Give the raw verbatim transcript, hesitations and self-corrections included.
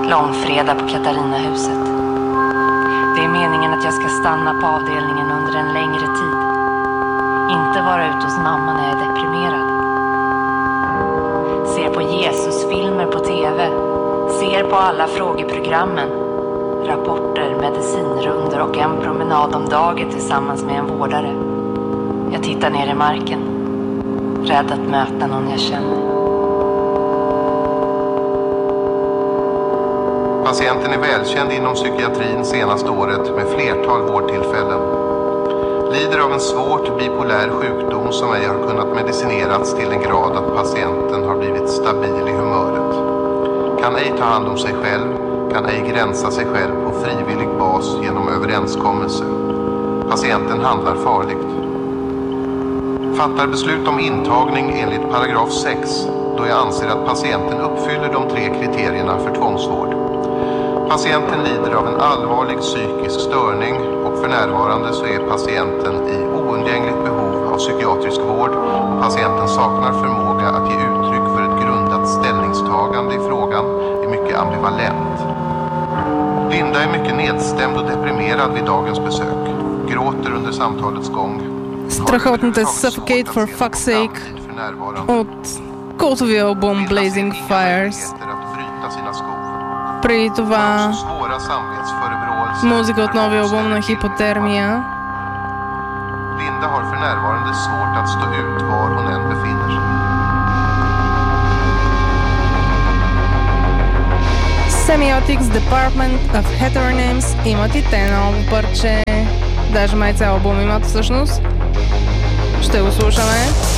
Långfredag på Katarinahuset. Det är meningen att jag ska stanna på avdelningen under en längre tid. Inte vara ute hos mamma när jag är deprimerad. Ser på Jesusfilmer på tv. Ser på alla frågeprogrammen. Rapporter, medicinrunder och en promenad om dagen tillsammans med en vårdare. Jag tittar ner i marken. Rädd att möta någon jag känner. Patienten är välkänd inom psykiatrin senaste året med flertal vårdtillfällen. Lider av en svårt bipolär sjukdom som ej har kunnat medicinerats till en grad att patienten har blivit stabil i humöret. Kan ej ta hand om sig själv, kan ej gränsa sig själv på frivillig bas genom överenskommelse. Patienten handlar farligt. Fattar beslut om intagning enligt paragraf sex då jag anser att patienten uppfyller de tre kriterierna för tvångsvård. Patienten lider av en allvarlig psykisk störning och för närvarande så är patienten i oundgängligt behov av psykiatrisk vård och patienten saknar förmåga att ge uttryck för ett grundat ställningstagande i frågan är mycket ambivalent. Linda är mycket nedstämd och deprimerad vid dagens besök. Gråter under samtalets gång. Страхотната Suffocate for Fuck's Sake от култовия албум Blazing Fires. Преди това музика от новия албум на Hypothermia. Linda har för närvarande svårt att stå ut var hon än befinner sig. Semiotics Department of Heteronyms имат и те ново парче. Даже май цял албум имат всъщност. Ще го слушаме.